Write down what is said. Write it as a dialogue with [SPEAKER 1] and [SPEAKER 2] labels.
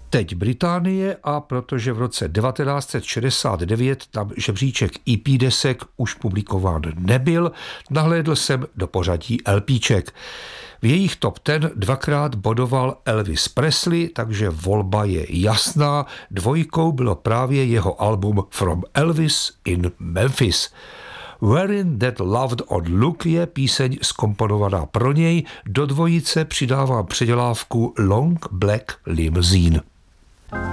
[SPEAKER 1] Teď Británie, a protože v roce 1969 tam žebříček EP desek už publikován nebyl, nahlédl jsem do pořadí LPček. V jejich top 10 dvakrát bodoval Elvis Presley, takže volba je jasná. Dvojkou bylo právě jeho album From Elvis in Memphis. Wearing That Loved Old Look je píseň zkomponovaná pro něj, do dvojice přidávám předělávku Long Black Limousine.